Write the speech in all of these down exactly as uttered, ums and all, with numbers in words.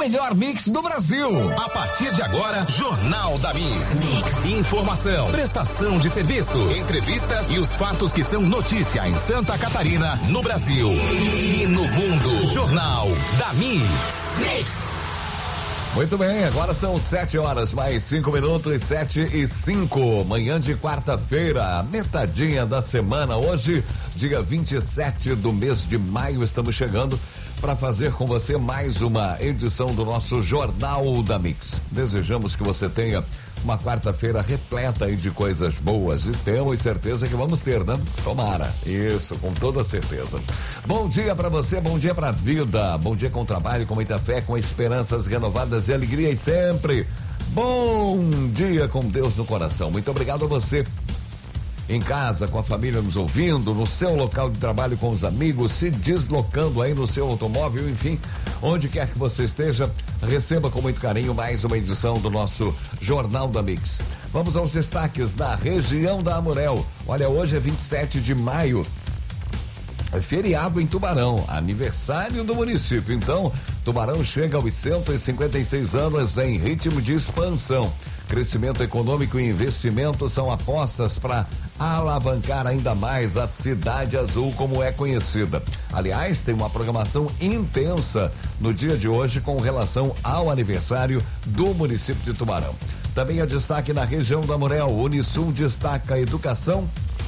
melhor mix do Brasil. A partir de agora, Jornal da Mix. Mix. Informação, prestação de serviços, entrevistas e os fatos que são notícia em Santa Catarina, no Brasil e no mundo. Jornal da Mix. Mix. Muito bem, agora são sete horas mais cinco minutos, sete e cinco. Manhã de quarta-feira, metadinha da semana. Hoje, dia vinte e sete do mês de maio, estamos chegando para fazer com você mais uma edição do nosso Jornal da Mix. Desejamos que você tenha uma quarta-feira repleta aí de coisas boas e temos certeza que vamos ter, né? Tomara. Isso, com toda certeza. Bom dia para você, bom dia pra vida, bom dia com trabalho, com muita fé, com esperanças renovadas e alegrias sempre. Bom dia com Deus no coração. Muito obrigado a você. Em casa, com a família nos ouvindo, no seu local de trabalho com os amigos, se deslocando aí no seu automóvel, enfim, onde quer que você esteja, receba com muito carinho mais uma edição do nosso Jornal da Mix. Vamos aos destaques da região da Amurel. Olha, hoje é vinte e sete de maio. É feriado em Tubarão, aniversário do município. Então, Tubarão chega aos cento e cinquenta e seis anos em ritmo de expansão. Crescimento econômico e investimento são apostas para alavancar ainda mais a Cidade Azul, como é conhecida. Aliás, tem uma programação intensa no dia de hoje com relação ao aniversário do município de Tubarão. Também é destaque na região da Amurel. Unisul destaca educação,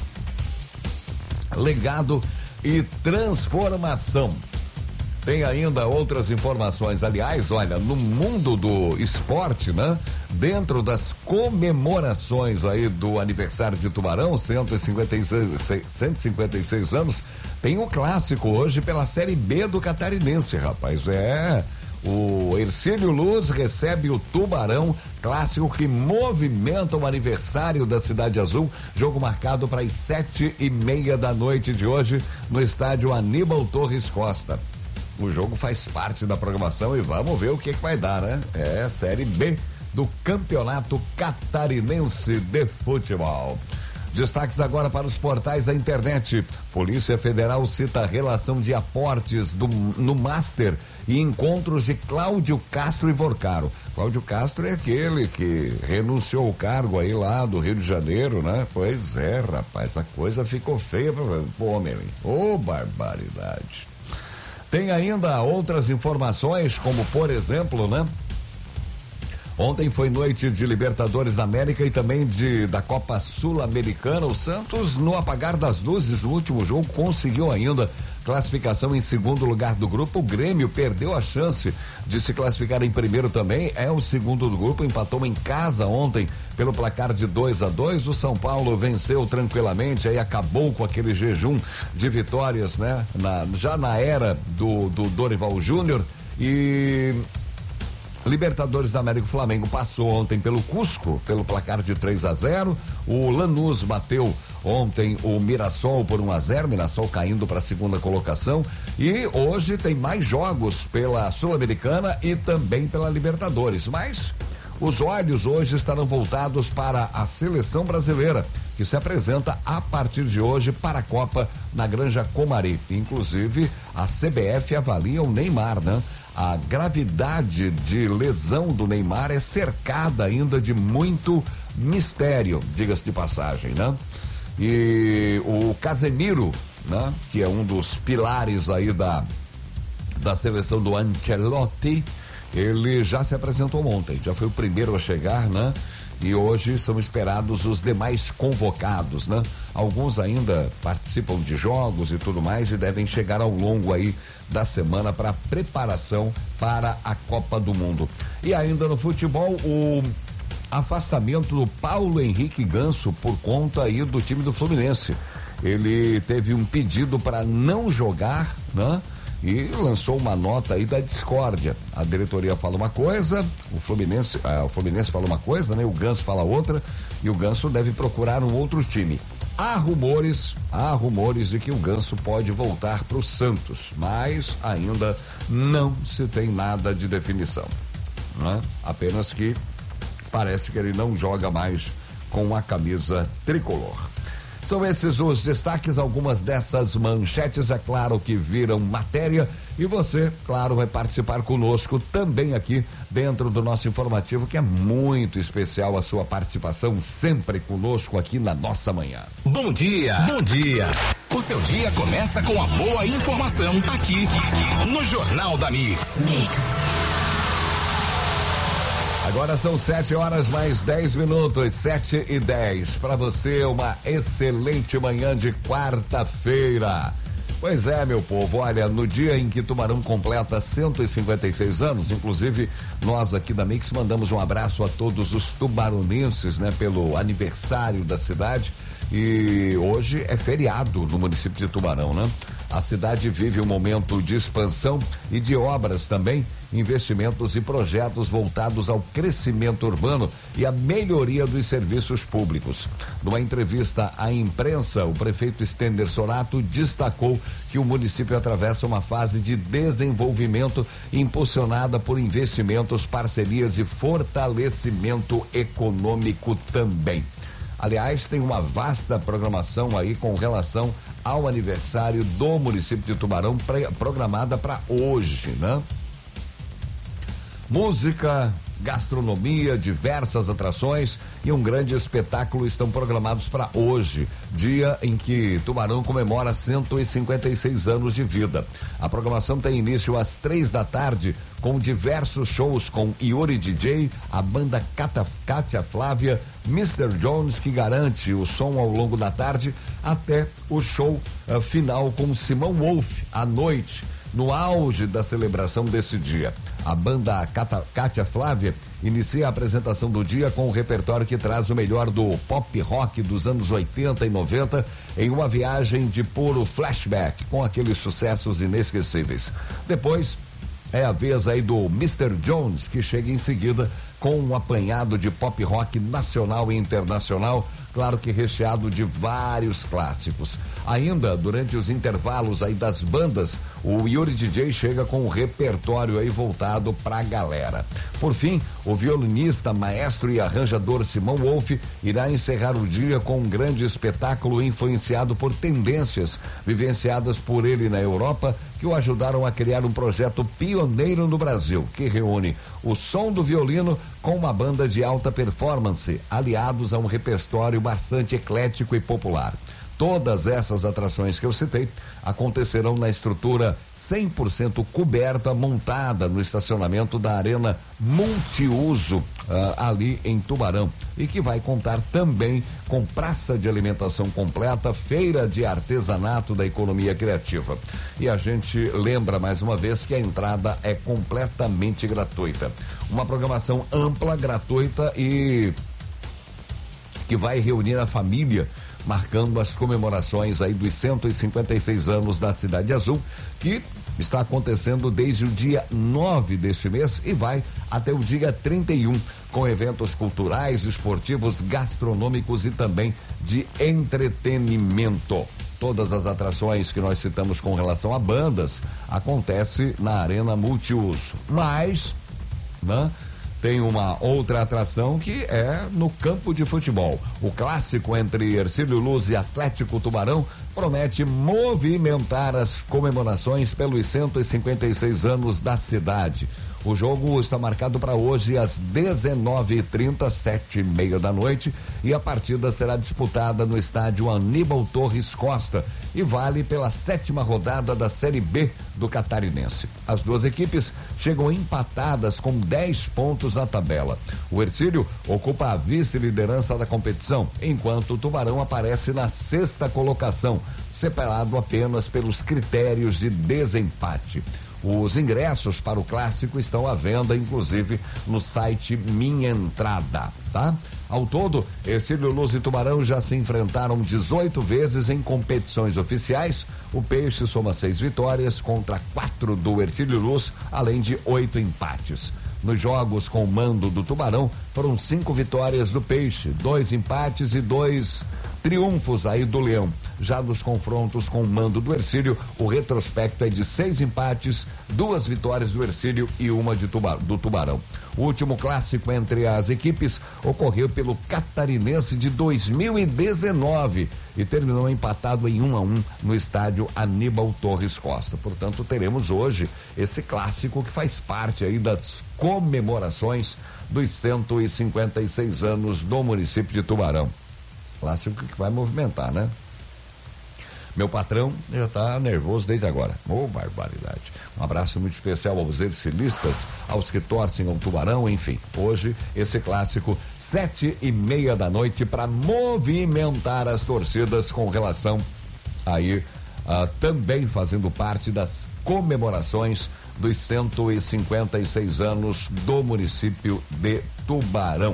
legado e transformação. Tem ainda outras informações. Aliás, olha, no mundo do esporte, né? Dentro das comemorações aí do aniversário de Tubarão, cento e cinquenta e seis, cento e cinquenta e seis anos, tem um clássico hoje pela Série B do Catarinense, rapaz. É, o Hercílio Luz recebe o Tubarão, clássico que movimenta o aniversário da Cidade Azul, jogo marcado para as sete e meia da noite de hoje no estádio Aníbal Torres Costa. O jogo faz parte da programação e vamos ver o que, que vai dar, né? É Série B do Campeonato Catarinense de Futebol. Destaques agora para os portais da internet. Polícia Federal cita a relação de aportes do, no Master e encontros de Cláudio Castro e Vorcaro. Cláudio Castro é aquele que renunciou ao cargo aí lá do Rio de Janeiro, né? Pois é, rapaz, a coisa ficou feia pro homem. Ô, barbaridade. Tem ainda outras informações, como por exemplo, né? Ontem foi noite de Libertadores da América e também de, da Copa Sul-Americana. O Santos, no apagar das luzes no último jogo, conseguiu ainda classificação em segundo lugar do grupo. O Grêmio perdeu a chance de se classificar em primeiro também. É o segundo do grupo, empatou em casa ontem pelo placar de dois a dois. O São Paulo venceu tranquilamente, aí acabou com aquele jejum de vitórias, né? Na, já na era do, do Dorival Júnior. E Libertadores da América, o Flamengo passou ontem pelo Cusco, pelo placar de três a zero. O Lanús bateu ontem o Mirassol por um a zero, Mirassol caindo para a segunda colocação. E hoje tem mais jogos pela Sul-Americana e também pela Libertadores. Mas os olhos hoje estarão voltados para a seleção brasileira, que se apresenta a partir de hoje para a Copa na Granja Comari. Inclusive, a C B F avalia o Neymar, né? A gravidade de lesão do Neymar é cercada ainda de muito mistério, diga-se de passagem, né? E o Casemiro, né? Que é um dos pilares aí da, da seleção do Ancelotti, ele já se apresentou ontem, já foi o primeiro a chegar, né? E hoje são esperados os demais convocados, né? Alguns ainda participam de jogos e tudo mais e devem chegar ao longo aí da semana para preparação para a Copa do Mundo. E ainda no futebol, o afastamento do Paulo Henrique Ganso por conta aí do time do Fluminense. Ele teve um pedido para não jogar, né? E lançou uma nota aí da discórdia. A diretoria fala uma coisa, o Fluminense, ah, o Fluminense fala uma coisa, né? O Ganso fala outra e o Ganso deve procurar um outro time. Há rumores, há rumores de que o Ganso pode voltar para o Santos, mas ainda não se tem nada de definição, né? Apenas que parece que ele não joga mais com a camisa tricolor. São esses os destaques, algumas dessas manchetes, é claro que viram matéria, e você, claro, vai participar conosco também aqui dentro do nosso informativo, que é muito especial a sua participação sempre conosco aqui na nossa manhã. Bom dia, bom dia. O seu dia começa com a boa informação aqui, no Jornal da Mix. Mix. Agora são sete horas mais dez minutos, sete e dez. Para você, uma excelente manhã de quarta-feira. Pois é, meu povo, olha, no dia em que Tubarão completa cento e cinquenta e seis anos, inclusive nós aqui da Mix mandamos um abraço a todos os tubaronenses, né, pelo aniversário da cidade. E hoje é feriado no município de Tubarão, né? A cidade vive um momento de expansão e de obras também, investimentos e projetos voltados ao crescimento urbano e à melhoria dos serviços públicos. Numa entrevista à imprensa, o prefeito Stender Sorato destacou que o município atravessa uma fase de desenvolvimento impulsionada por investimentos, parcerias e fortalecimento econômico também. Aliás, tem uma vasta programação aí com relação ao aniversário do município de Tubarão, programada para hoje, né? Música, gastronomia, diversas atrações e um grande espetáculo estão programados para hoje, dia em que Tubarão comemora cento e cinquenta e seis anos de vida. A programação tem início às três da tarde, com diversos shows com Yuri D J, a banda Cata, Cátia Flávia, mister Jones, que garante o som ao longo da tarde, até o show uh, final com Simão Wolf à noite, no auge da celebração desse dia. A banda Cata, Cátia Flávia inicia a apresentação do dia com um repertório que traz o melhor do pop rock dos anos oitenta e noventa em uma viagem de puro flashback com aqueles sucessos inesquecíveis. Depois é a vez aí do mister Jones, que chega em seguida com um apanhado de pop rock nacional e internacional, claro que recheado de vários clássicos. Ainda durante os intervalos aí das bandas, o Yuri D J chega com um repertório aí voltado pra galera. Por fim, o violinista, maestro e arranjador Simão Wolf irá encerrar o dia com um grande espetáculo influenciado por tendências vivenciadas por ele na Europa, que o ajudaram a criar um projeto pioneiro no Brasil, que reúne o som do violino com uma banda de alta performance, aliados a um repertório bastante eclético e popular. Todas essas atrações que eu citei acontecerão na estrutura cem por cento coberta, montada no estacionamento da Arena Multiuso, uh, ali em Tubarão, e que vai contar também com praça de alimentação completa, feira de artesanato da economia criativa. E a gente lembra mais uma vez que a entrada é completamente gratuita. Uma programação ampla, gratuita e que vai reunir a família, marcando as comemorações aí dos cento e cinquenta e seis anos da Cidade Azul, que está acontecendo desde o dia nove deste mês e vai até o dia trinta e um, com eventos culturais, esportivos, gastronômicos e também de entretenimento. Todas as atrações que nós citamos com relação a bandas acontece na Arena Multiuso. Mas, né? Tem uma outra atração que é no campo de futebol. O clássico entre Hercílio Luz e Atlético Tubarão promete movimentar as comemorações pelos cento e cinquenta e seis anos da cidade. O jogo está marcado para hoje às dezenove e trinta, sete e meia da noite, e a partida será disputada no estádio Aníbal Torres Costa e vale pela sétima rodada da Série B do Catarinense. As duas equipes chegam empatadas com dez pontos na tabela. O Hercílio ocupa a vice-liderança da competição, enquanto o Tubarão aparece na sexta colocação, separado apenas pelos critérios de desempate. Os ingressos para o clássico estão à venda, inclusive, no site Minha Entrada, tá? Ao todo, Hercílio Luz e Tubarão já se enfrentaram dezoito vezes em competições oficiais. O Peixe soma seis vitórias contra quatro do Hercílio Luz, além de oito empates. Nos jogos com o mando do Tubarão, foram cinco vitórias do Peixe, dois empates e dois triunfos aí do Leão. Já nos confrontos com o mando do Hercílio, o retrospecto é de seis empates, duas vitórias do Hercílio e uma de tubar, do Tubarão. O último clássico entre as equipes ocorreu pelo Catarinense de dois mil e dezenove e terminou empatado em um a um no estádio Aníbal Torres Costa. Portanto, teremos hoje esse clássico que faz parte aí das comemorações dos cento e cinquenta e seis anos do município de Tubarão. Clássico que vai movimentar, né? Meu patrão já tá nervoso desde agora. Ô, oh, barbaridade. Um abraço muito especial aos ercilistas, aos que torcem ao Tubarão, enfim. Hoje, esse clássico, sete e meia da noite, para movimentar as torcidas com relação aí, uh, também fazendo parte das comemorações dos cento e cinquenta e seis anos do município de Tubarão.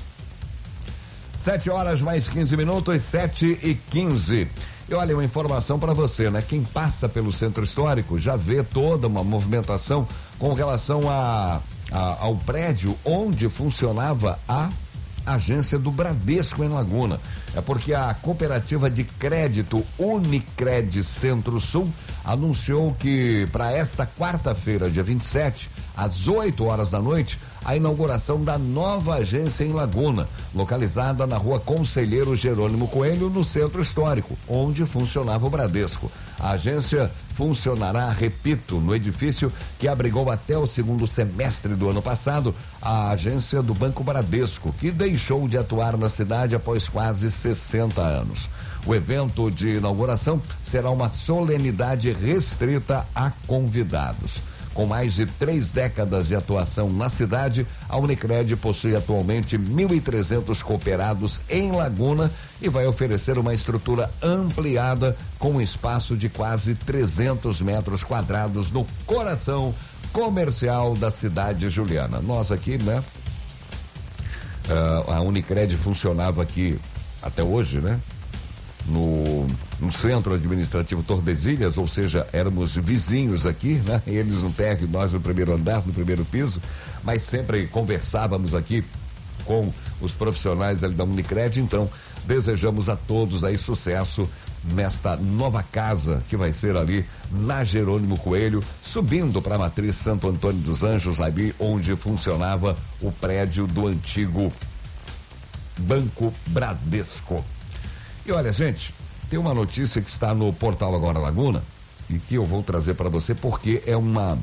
Sete horas mais quinze minutos, sete e quinze. E olha, uma informação para você, né? Quem passa pelo centro histórico já vê toda uma movimentação com relação a, a, ao prédio onde funcionava a agência do Bradesco em Laguna. É porque a cooperativa de crédito Unicred Centro-Sul anunciou que para esta quarta-feira, dia vinte e sete, às oito horas da noite, a inauguração da nova agência em Laguna, localizada na rua Conselheiro Jerônimo Coelho, no centro histórico, onde funcionava o Bradesco. A agência funcionará, repito, no edifício que abrigou até o segundo semestre do ano passado a agência do Banco Bradesco, que deixou de atuar na cidade após quase sessenta anos. O evento de inauguração será uma solenidade restrita a convidados. Com mais de três décadas de atuação na cidade, a Unicred possui atualmente mil e trezentos cooperados em Laguna e vai oferecer uma estrutura ampliada com um espaço de quase trezentos metros quadrados no coração comercial da cidade juliana. Nós aqui, né? Uh, a Unicred funcionava aqui até hoje, né? No, no centro administrativo Tordesilhas, ou seja, éramos vizinhos aqui, né? Eles no térreo, nós no primeiro andar, no primeiro piso, mas sempre conversávamos aqui com os profissionais ali da Unicred. Então, desejamos a todos aí sucesso nesta nova casa que vai ser ali na Jerônimo Coelho, subindo para a matriz Santo Antônio dos Anjos, ali onde funcionava o prédio do antigo Banco Bradesco. E olha, gente, tem uma notícia que está no portal Agora Laguna e que eu vou trazer para você porque é uma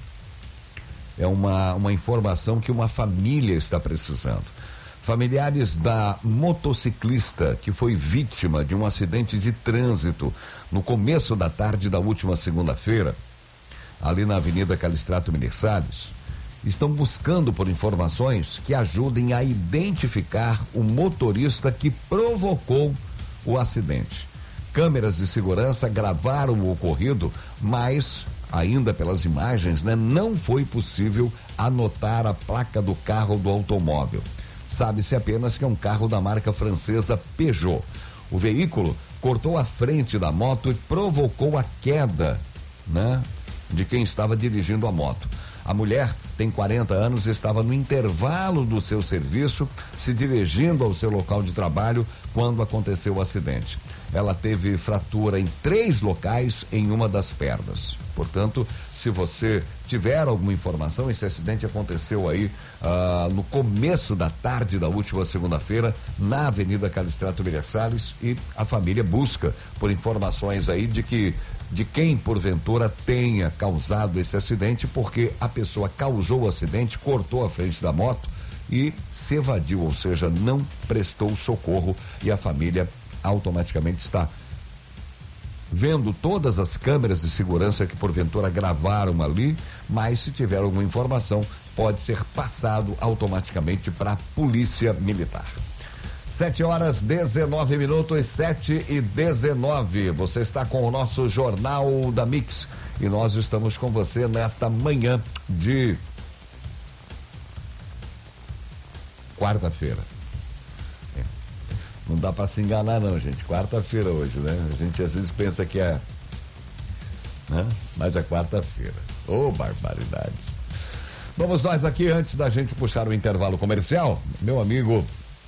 é uma uma informação que uma família está precisando. Familiares da motociclista que foi vítima de um acidente de trânsito no começo da tarde da última segunda-feira, ali na Avenida Calistrato Miner Salles, estão buscando por informações que ajudem a identificar o motorista que provocou o acidente. Câmeras de segurança gravaram o ocorrido, mas ainda pelas imagens, né, não foi possível anotar a placa do carro do automóvel. Sabe-se apenas que é um carro da marca francesa Peugeot. O veículo cortou a frente da moto e provocou a queda, né, de quem estava dirigindo a moto. A mulher tem quarenta anos e estava no intervalo do seu serviço, se dirigindo ao seu local de trabalho quando aconteceu o acidente. Ela teve fratura em três locais em uma das pernas. Portanto, se você tiver alguma informação, esse acidente aconteceu aí ah, no começo da tarde da última segunda-feira na Avenida Calistrato Miller Salles, e a família busca por informações aí de que de quem porventura tenha causado esse acidente, porque a pessoa causou o acidente, cortou a frente da moto e se evadiu, ou seja, não prestou socorro, e a família automaticamente está vendo todas as câmeras de segurança que porventura gravaram ali, mas se tiver alguma informação pode ser passado automaticamente para a Polícia Militar. Sete horas, dezenove minutos, sete e dezenove. Você está com o nosso Jornal da Mix e nós estamos com você nesta manhã de quarta-feira. É. Não dá para se enganar não, gente. Quarta-feira hoje, né? A gente às vezes pensa que é, né? Mas é quarta-feira. Ô, oh, barbaridade. Vamos nós aqui, antes da gente puxar o intervalo comercial, meu amigo,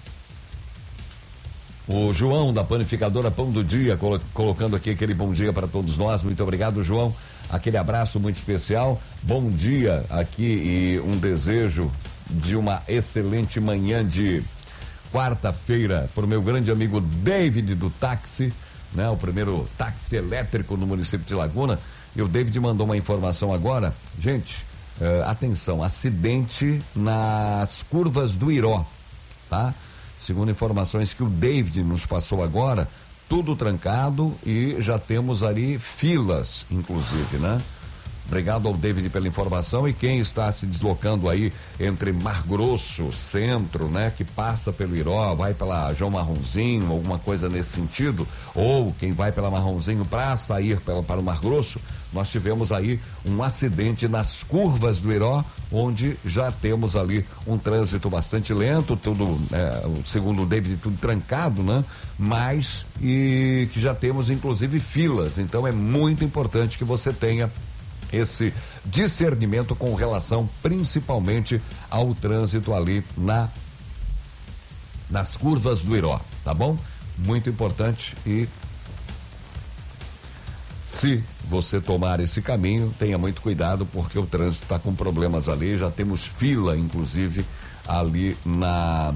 o João da panificadora Pão do Dia, colo- colocando aqui aquele bom dia para todos nós. Muito obrigado, João. Aquele abraço muito especial. Bom dia aqui e um desejo de uma excelente manhã de quarta-feira para o meu grande amigo David do táxi, né? O primeiro táxi elétrico no município de Laguna. E o David mandou uma informação agora. Gente, eh, atenção, acidente nas curvas do Iró, tá? Segundo informações que o David nos passou agora, tudo trancado e já temos ali filas, inclusive, né? Obrigado ao David pela informação. E quem está se deslocando aí entre Mar Grosso, centro, né? Que passa pelo Iró, vai pela João Marronzinho, alguma coisa nesse sentido, ou quem vai pela Marronzinho para sair pela, para o Mar Grosso, nós tivemos aí um acidente nas curvas do Iró, onde já temos ali um trânsito bastante lento, tudo, é, segundo o David, tudo trancado, né? Mas, e que já temos inclusive filas, então é muito importante que você tenha esse discernimento com relação principalmente ao trânsito ali na nas curvas do Iró, tá bom? Muito importante. E se você tomar esse caminho, tenha muito cuidado, porque o trânsito está com problemas ali, já temos fila inclusive ali na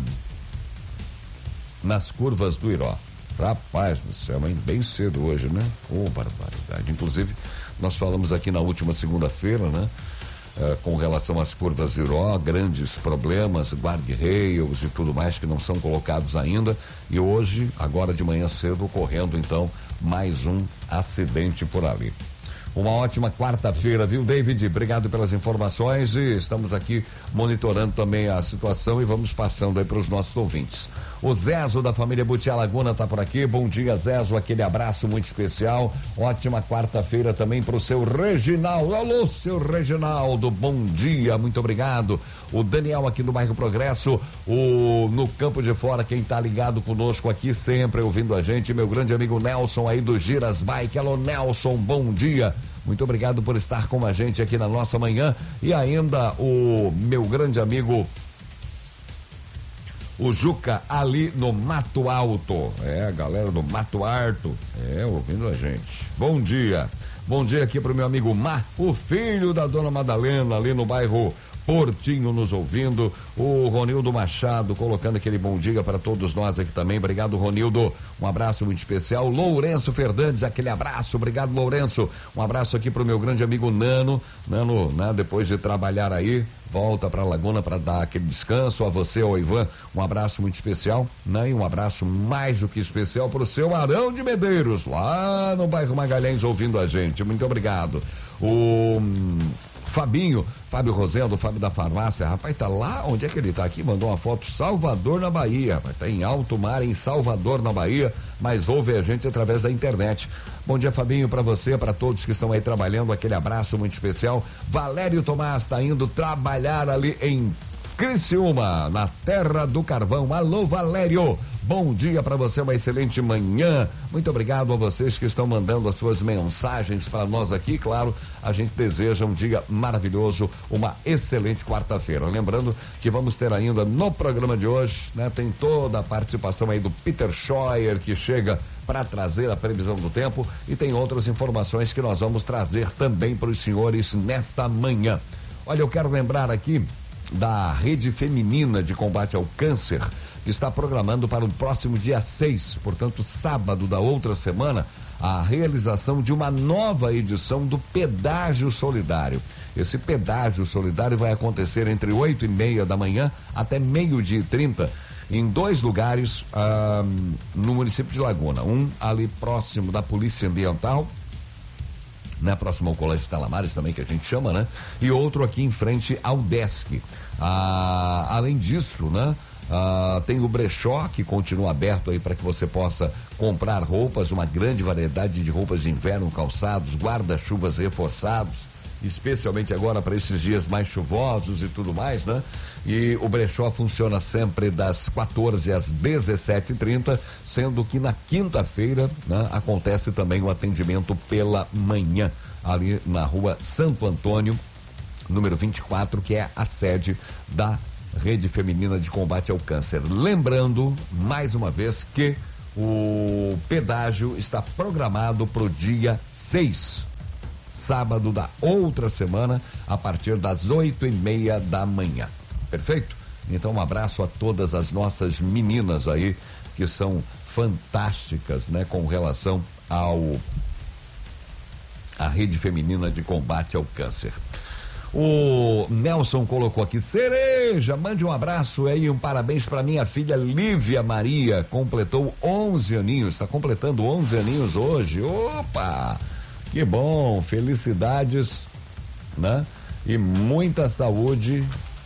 nas curvas do Iró. Rapaz do céu, mas bem cedo hoje, né? Ô, oh, barbaridade. Inclusive, nós falamos aqui na última segunda-feira, né? Uh, com relação às curvas do Iró, grandes problemas, guarda-rails e tudo mais que não são colocados ainda. E hoje, agora de manhã cedo, ocorrendo então mais um acidente por ali. Uma ótima quarta-feira, viu, David? Obrigado pelas informações e estamos aqui monitorando também a situação e vamos passando aí para os nossos ouvintes. O Zezo da família Butiá Laguna tá por aqui. Bom dia, Zezo, aquele abraço muito especial. Ótima quarta-feira também para o seu Reginaldo. Alô, seu Reginaldo, bom dia, muito obrigado. O Daniel aqui do bairro Progresso, o no Campo de Fora, quem tá ligado conosco aqui sempre ouvindo a gente, meu grande amigo Nelson aí do Giras Bike. Alô, Nelson, bom dia. Muito obrigado por estar com a gente aqui na nossa manhã. E ainda o meu grande amigo o Juca ali no Mato Alto. É, a galera do Mato Alto. É, ouvindo a gente. Bom dia. Bom dia aqui pro meu amigo Mar, o filho da dona Madalena, ali no bairro Portinho, nos ouvindo. O Ronildo Machado colocando aquele bom dia para todos nós aqui também. Obrigado, Ronildo. Um abraço muito especial. Lourenço Fernandes, aquele abraço. Obrigado, Lourenço. Um abraço aqui pro meu grande amigo Nano. Nano, né? Depois de trabalhar aí, volta pra Laguna para dar aquele descanso. A você, ao Ivan, um abraço muito especial, né? E um abraço mais do que especial pro seu Arão de Medeiros, lá no bairro Magalhães, ouvindo a gente. Muito obrigado. O hum, Fabinho, Fábio Rosendo, Fábio da Farmácia, rapaz, tá lá, onde é que ele tá aqui? Mandou uma foto, Salvador na Bahia, rapaz, tá em alto mar em Salvador na Bahia, mas ouve a gente através da internet. Bom dia, Fabinho, para você, para todos que estão aí trabalhando, aquele abraço muito especial. Valério Tomás tá indo trabalhar ali em Criciúma, na terra do carvão. Alô, Valério, bom dia para você, uma excelente manhã. Muito obrigado a vocês que estão mandando as suas mensagens para nós aqui. Claro, a gente deseja um dia maravilhoso, uma excelente quarta-feira. Lembrando que vamos ter ainda no programa de hoje, né? Tem toda a participação aí do Peter Scheuer, que chega para trazer a previsão do tempo, e tem outras informações que nós vamos trazer também para os senhores nesta manhã. Olha, eu quero lembrar aqui da Rede Feminina de Combate ao Câncer, que está programando para o próximo dia seis, portanto, sábado da outra semana, a realização de uma nova edição do Pedágio Solidário. Esse Pedágio Solidário vai acontecer entre oito e meia da manhã até meio-dia e trinta, em dois lugares ah, no município de Laguna. Um ali próximo da Polícia Ambiental, né, próximo ao Colégio Estalamares também, que a gente chama, né? E outro aqui em frente ao Desk. Ah, além disso, né? Ah, tem o brechó, que continua aberto aí para que você possa comprar roupas, uma grande variedade de roupas de inverno, calçados, guarda-chuvas reforçados, especialmente agora para esses dias mais chuvosos e tudo mais, né? E o brechó funciona sempre das quatorze às dezessete e trinta, sendo que na quinta-feira, né, acontece também o atendimento pela manhã, ali na rua Santo Antônio, número vinte e quatro, que é a sede da Rede Feminina de Combate ao Câncer. Lembrando, mais uma vez, que o pedágio está programado para o dia seis, sábado da outra semana, a partir das oito e meia da manhã. Perfeito? Então, um abraço a todas as nossas meninas aí, que são fantásticas, né, com relação ao a Rede Feminina de Combate ao Câncer. O Nelson colocou aqui: Cereja, mande um abraço aí, um parabéns para minha filha Lívia Maria, completou onze aninhos, está completando onze aninhos hoje. Opa, que bom, felicidades, né? E muita saúde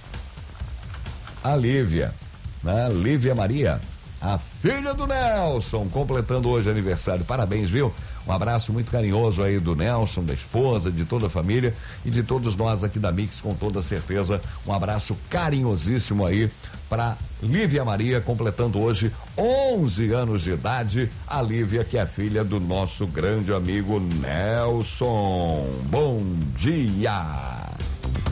a Lívia, né? Lívia Maria, a filha do Nelson, completando hoje aniversário. Parabéns, viu? Um abraço muito carinhoso aí do Nelson, da esposa, de toda a família e de todos nós aqui da Mix, com toda certeza. Um abraço carinhosíssimo aí para Lívia Maria, completando hoje onze anos de idade. A Lívia, que é filha do nosso grande amigo Nelson. Bom dia!